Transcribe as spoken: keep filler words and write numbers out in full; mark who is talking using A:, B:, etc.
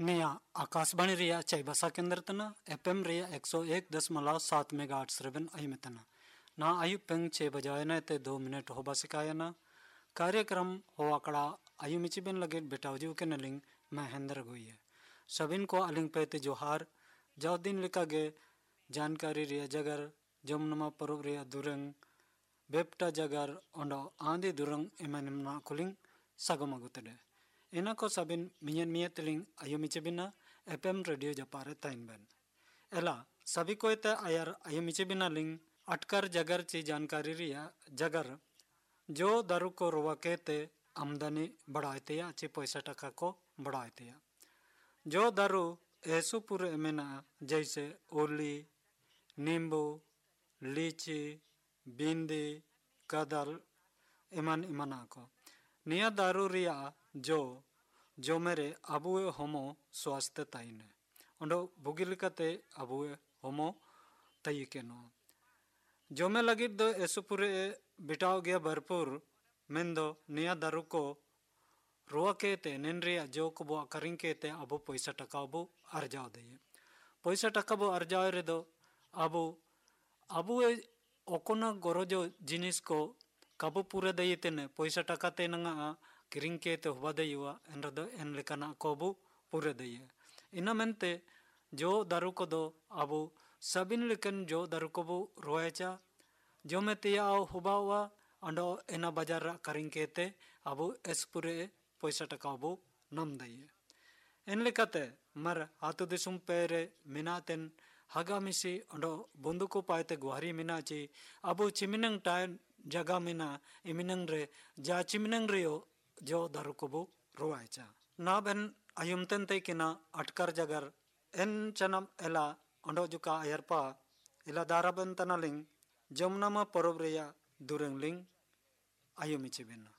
A: निया आकाशवाणी रिया चाईबासा केंद्र तना एफएम रिया एक सौ एक दशमलव सात मेगा आठ श्रवण अहिमतना ना आयु पेंग छे बजाए न ते दो मिनट होबा सिकायना कार्यक्रम हो आकड़ा आयु मिचिबिन लगे बेटावजू के नलिंग महेंद्र गोये सबिन को अलिंग पेते जोहार जाओ दिन लिका गे जानकारी रिया जगर जमुनमा परब रिया दुरंग बेपटा जगर ओंडो आंधी दुरंग एमनिमना कुलिंग सगमगुतडे इना को सबिन मियन मियतलिंग आयु मिचिबिना एफएम रेडियो जपारे ताइनबन एला सभी को ते आयर आयु मिचिबिना लिंग अटकर जगर ची जानकारी रिया जगर जो दारू को रोवा कहते आमदनी बढ़ाते या ची पैसा टका को बढ़ाते या जो दारू ऐसु पूरे मेना जैसे ओली नींबू लीची बिंदी कदल इमान इमाना को निया दारू रिया जो जो मेरे अबुए होमो स्वास्थ्य ताइने ओंडो बुगिलिकते अबुए होमो तई केनो जो में लगित दो ऐसुपुरे बिटाव गया भरपूर मेंदो निया दारू को रुआ कहते निनरिया जो को बो करिंग कहते अबो पैसा टका अबो अर्जाव दे पैसा टका बो अर्जाव रे दो अबो अबो ओकोना गोरोजो जिनिस को कबो पूरे दे तेने पैसा टका ते नंगा किरिंग कहते हुआ दे युवा एन रदो एन लेकाना को अबो पूरे दे इना मेंते जो दारू को दो अबो सबिन लेकिन जो दारू को बो रोएचा जो में तिया हुआ अंडो एना बाजार करिंग कहते अबो एस पूरे पैसा टका अबो नम दइए एन लेकाते मर हाथु दिसुम पेरे मिनातेन हगा मिसी अंडो बंदु को पाते गुहारी मिनाची अबो चिमिनंग टाइम जगह मिना इमिनंग रे जा चिमिनंग रियो जो दारू को बो रोएचा ना बन अयुमतन ते किना अटकर जगर एन चनम एला अंडो जुका अयरपा इला दाराबन तनालिंग जमुना मा परब रिया दुरंगलिंग आयु मिचिबिना